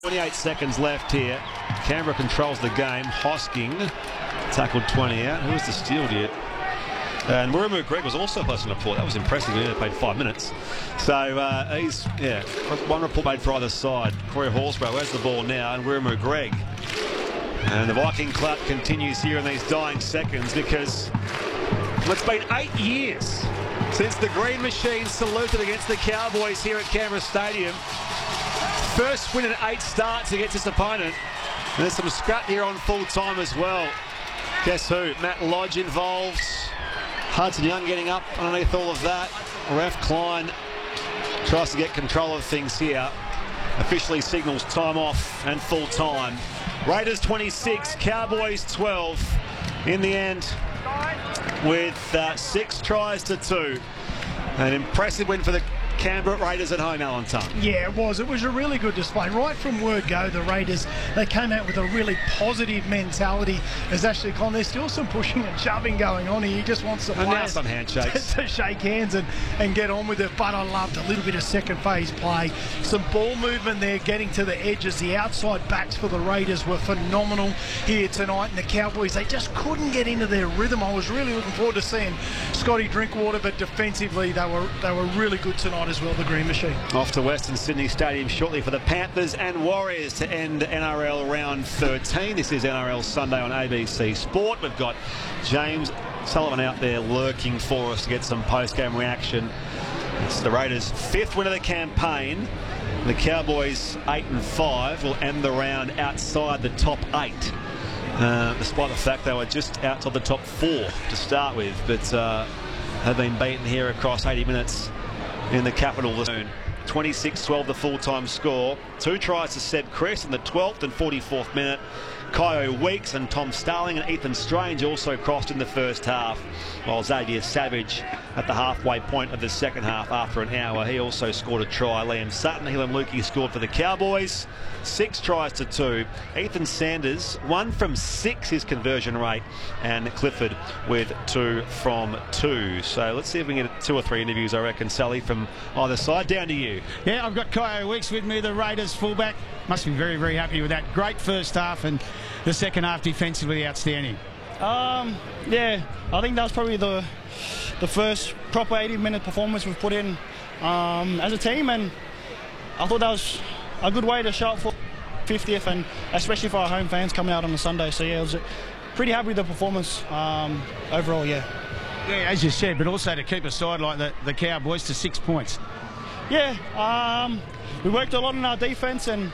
28 seconds left here. Canberra controls the game. Hosking tackled 20 out. Who was the steal here? And Wiremu Greg was also close in report. That was impressive. He only played 5 minutes. So he's, one report made for either side. Corey Horsburgh has the ball now, and Wiremu Greg. And the Viking clap continues here in these dying seconds because it's been 8 years since the Green Machine saluted against the Cowboys here at Canberra Stadium. First win in 8 starts against this opponent. And there's some scrap here on full time as well. Guess who? Matt Lodge involved. Hudson Young getting up underneath all of that. Ref Klein tries to get control of things here. Officially signals time off and full time. Raiders 26, Cowboys 12. In the end, with 6 tries to 2. An impressive win for the Canberra Raiders at home, Alan Tongue. Yeah, it was. It was a really good display. Right from word go, the Raiders, they came out with a really positive mentality. As Ashley Conn, there's still some pushing and shoving going on here. He just wants the players some handshakes to shake hands and get on with it. But I loved a little bit of second phase play. Some ball movement there, getting to the edges. The outside backs for the Raiders were phenomenal here tonight. And the Cowboys, they just couldn't get into their rhythm. I was really looking forward to seeing Scotty Drinkwater, but defensively, they were really good tonight as well, the Green Machine. Off to Western Sydney Stadium shortly for the Panthers and Warriors to end NRL round 13. This is NRL Sunday on ABC Sport. We've got James Sullivan out there lurking for us to get some post-game reaction. It's the Raiders' 5th win of the campaign. The Cowboys 8-5 will end the round outside the top 8. Despite the fact they were just outside the top 4 to start with, but have been beaten here across 80 minutes in the capital. 26-12 the full-time score. 2 tries to Seb Chris in the 12th and 44th minute. Kyo Weeks and Tom Starling and Ethan Strange also crossed in the first half, while Xavier Savage at the halfway point of the second half after an hour, he also scored a try. Liam Sutton, Helam Lukey scored for the Cowboys. 6 tries to 2. Ethan Sanders 1 from 6 his conversion rate, and Clifford with 2 from 2. So let's see if we can get 2 or 3 interviews, I reckon, Sally, from either side. Down to you. Yeah, I've got Kyo Weeks with me, the Raiders fullback. Must be very, very happy with that. Great first half, and the second half defensively outstanding. Yeah, I think that was probably the first proper 80-minute performance we've put in as a team, and I thought that was a good way to show up for 50th, and especially for our home fans coming out on a Sunday. So yeah, I was pretty happy with the performance overall. Yeah, as you said, but also to keep a side like the Cowboys to 6 points. Yeah, we worked a lot on our defense, and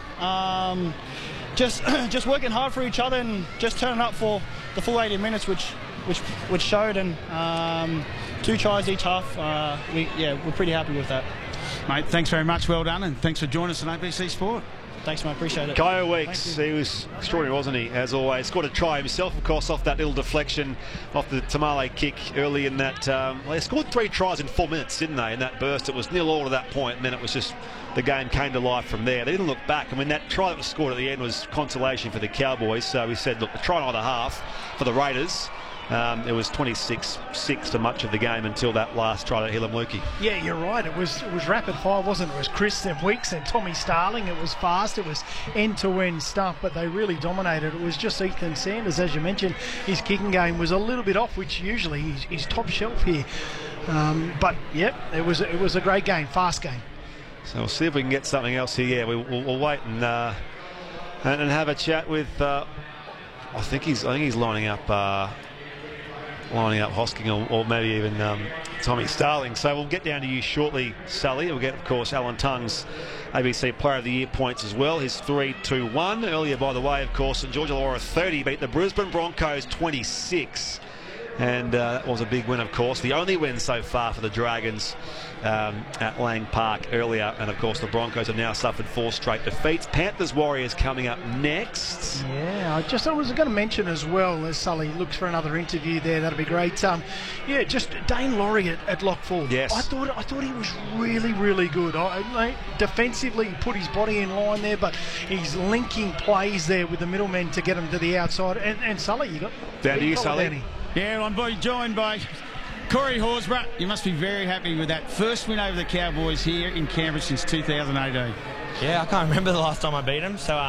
just working hard for each other and just turning up for the full 80 minutes, which showed, and 2 tries each half. We're pretty happy with that. Mate, thanks very much. Well done, and thanks for joining us on ABC Sport. Thanks, mate. Appreciate it. Kyo Weeks, he was extraordinary, wasn't he? As always, scored a try himself, of course, off that little deflection off the Tamale kick early in that. They scored 3 tries in 4 minutes, didn't they? In that burst, it was 0-all to that point, and then it was just the game came to life from there. They didn't look back. I mean, that try that was scored at the end was consolation for the Cowboys. So we said, look, the try on either half for the Raiders. It was 26-6 to much of the game until that last try to Helam Lukey. Yeah, you're right. It was rapid fire, wasn't it? It was Chris and Weeks and Tommy Starling. It was fast. It was end-to-end stuff, but they really dominated. It was just Ethan Sanders, as you mentioned. His kicking game was a little bit off, which usually he's top shelf here. But yep, it was a great game, fast game. So we'll see if we can get something else here. Yeah, we'll wait and have a chat with. I think he's lining up Hosking or maybe even Tommy Starling. So we'll get down to you shortly, Sally. We'll get, of course, Alan Tongue's ABC Player of the Year points as well. His 3-2-1. Earlier, by the way, of course, St George Illawarra 30 beat the Brisbane Broncos 26. And that was a big win, of course. The only win so far for the Dragons at Lang Park earlier. And, of course, the Broncos have now suffered 4 straight defeats. Panthers Warriors coming up next. Yeah, I was going to mention as well, as Sully looks for another interview there, that'll be great. Just Dane Laurie at lock forward. Yes. I thought he was really, really good. Defensively, he put his body in line there, but he's linking plays there with the middlemen to get him to the outside. And Sully, you got... Down to you, Sully. Yeah, I'm joined by Corey Horsburgh. You must be very happy with that first win over the Cowboys here in Canberra since 2018. Yeah, I can't remember the last time I beat them. So